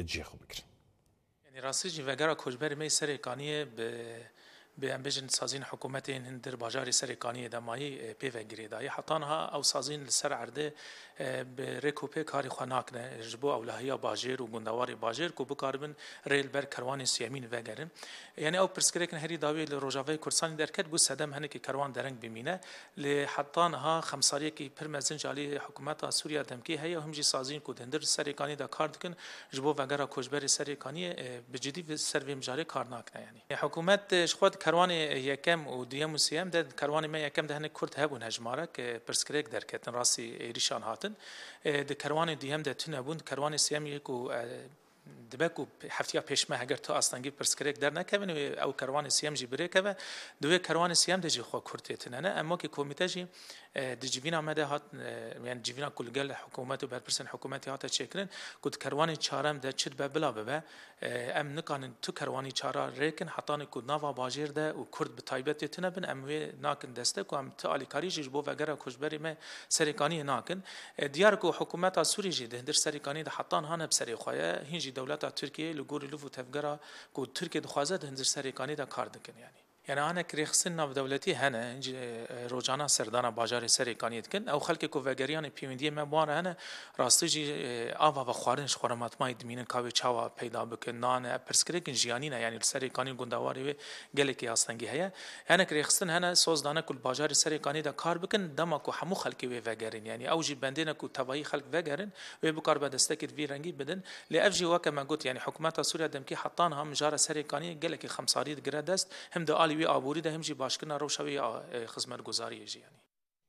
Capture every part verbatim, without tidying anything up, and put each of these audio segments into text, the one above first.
جی خو بکرن یعنی راستی جی وگرا کوچبر می سرکانیه به به امبیجن سازین حکومتین هندر باجاری سرکانی دمایی پیوگیری دایی حتی آنها او سازین سر عرده به رکوپه کاری خناک نه جبو اولهیا باجر و گندواری باجر کو بکاربن ریل بر کروان سیامین وگرن یعنی او پرسکرکن هری داوی لروجاوی کورسانی درکت بو سدم هنه که کروان درنگ بمینه ل حتی آنها خمساری کی پرمزن جالی حکومت سوریا دمکی هیا هم جی سازین کو هندر سرکانی دا کار دکن جبو وگرا کوچبر سرکانی بجدی سر ویم جاری کار ناک نه یعنی حکومت شخود کروان یکم و دویم و سیم ده کروان ما یکم ده هنه کرد هبون هجماره که پرسکریک درکتن راسی ایریشان هاتن ده کروان دویم ده تن هبون کروان سیم یکو دبکو هفتیا پیشمه اگر تو اصلا پرسکریک در نکوین او کروان سیم جی بره که دوی کروان سیم ده جی خو کرتیتن نه اما که کمیته جی د جیوینا مده هات یعنی جیوینا کلگل حکومت و برپرسن حکومتی هات چکرن کد کروانی چارم ده چت به بلا به ام نکان تو کروانی چارا ریکن حتی نکود نوا باجر ده و کرد به تایبت تنبن ام وی ناکن دسته کو ام تعالی کاری جی بو وگرا کوچبری ما سرکانی ناکن دیار کو حکومت سوری جی ده در سرکانی ده حتی هان بسری خویا هنجی دولت ترکیه لگور لوف تفگرا کو ترکیه دخوازه ده در سرکانی ده کار دکن یعنی يعني أنا كريخسن ناف دولتي هنا روجانا سردانا باجار سريكانيت كن أو خلك كوفاجريان بيمندية مبارة هنا راستيجي آوا وخارنش خورمات ما يدمين كاوي شوا پیدا بكن نان برسكريكن جيانينا يعني السريكاني گندواري گلكي أصلاً هيا أنا كريخسن هنا سوز دانا كل باجار سريكاني دا كار بكن دما كو حمو خلكي وفاجرين يعني أو جي بندنا كو تبعي خلق فاجرين ويبكار بدستكت في رنجي بدن لأفجي وكما قلت يعني حكومات سوريا دمكي حطانها مجار سريكاني گلكي خمساريد گردست هم دا وی آبوری ده همجی باشکن روشوی خدمت گزاری جی یعنی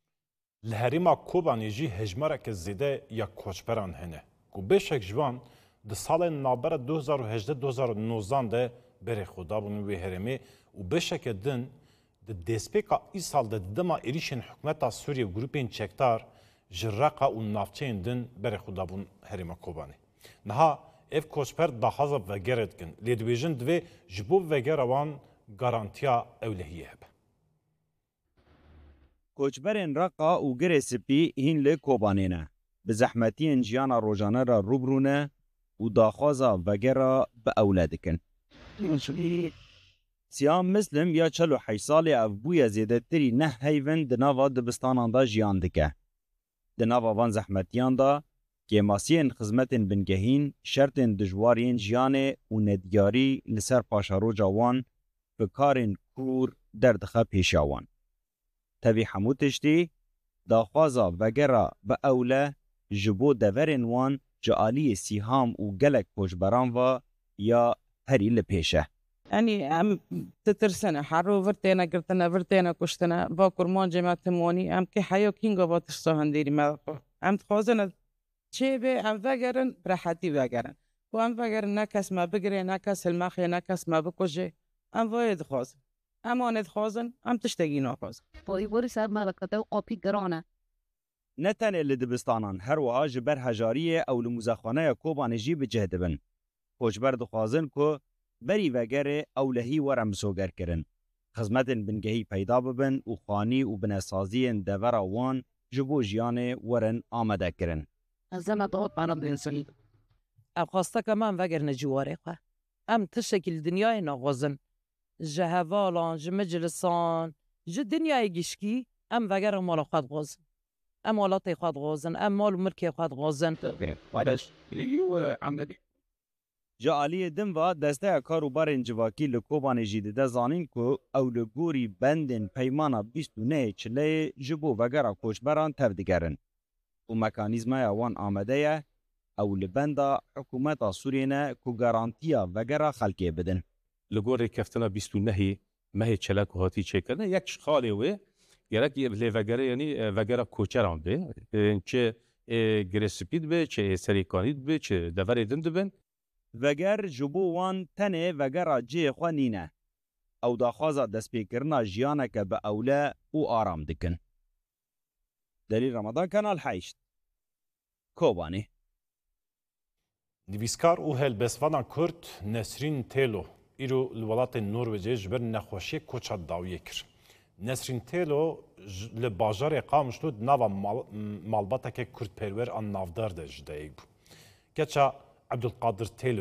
لهریما کوبانی جی هجماره که زیده یا کوچبران هنه کو بشک جوان ده سال نابر دو هزار و هجده دو هزار و نوزده ده بره خدا بونو وی هرمی و بشک دن ده دسپیکا ای سال ده دما ایریشن حکومت سوریه گروپین چکتار جرقا و نافچین دن بره خدا بون هریما کوبانی نها اف کوچبر دهازا وگرد کن لیدویجن دوی جبو وگروان گارانتیا اولهیه هبه. کوچبرین رقا و گر سپی هین لی کوبانینه. به زحمتی جیانا روزانه را روبرونه و داخوازا وگرا به اولادکن. سیام مسلم یا چلو حی سالی افبوی زیده تری نه هیون دناوا دبستانان دا جیان دکه. دناوا وان زحمتیان دا که ماسین خزمتین بنگهین شرطین دجوارین جیانه و ندیاری لسر پاشارو جوان بکارن کور دردخه پیشاوان. تبی همو تشتی داخوازا وگرا به اوله جبو دورن وان جعالی سیهام و گلک پوشبران و یا هری لپیشه. يعني ام تترسنا حرو ورتينا قرتنا ورتينا كشتنا باكر مان جماعة تموني ام كي حيو كينغا باتشتا هنديري ما ام تخوزنا چه به ام وگرن راحتي وگرن و ام وگرن نکس ما بگره نکس المخي نکس ما بکجه ام وايد خوازن اما ندخوازن ام تشتگي ناخوازن بودي بودي سر مالكته وقابي گرانه نتن اللي دبستانان هر وها جبر هجاریه او لمزاخانه کوبانجی بجهد بن خوشبر دخوازن کو بری وگره اولهی ورم سوگر کرن خزمتن بنگهی پیدا ببن و خانی و بنسازی دور وان جبو جیان ورن آمده کرن الزمن ضغط على الانسان ام خواسته كمان وگر نجواره خواه ام تشكل دنیای نغوزن جهوالان جمجلسان جه دنیای گشکی ام وگر مال خود غوزن ام مالات خود غوزن ام مال مرکی خود غوزن جالی دم و دسته کاروبار انجواکی لکوبان جیده ده زانین که او لگوری بندن پیمانا بیست و نه چله جبو وگرا کوچبران تفدگرن و مکانیزمای وان آمده او لبندا حکومت سوریه که گارانتیا وگرا خلقه بدن. لگوری کفتنا بیست و نه مه چلک و هاتی چه کردن یک خاله وی گرک لی وگره یعنی وگرا کوچران به چه گرسپید به چه سریکانید به چه دوری دند بن وگر جبو وان تنه وگرا جه خوانینه او داخوازا دسپیکرنا جیانه که به اوله و آرام دکن. دلیل رمضان کانال حیشت کوبانی نویسکار او هلبسوانا کرد نسرین تیلو ایرو الولات نروژ جبر نخوشی کوچا داویه کر. نسرین تیلو لباجار قامشتود نوا مالباتا که کرد پرور آن نافدار ده جده ایگ بو. گچا عبدالقادر تیلو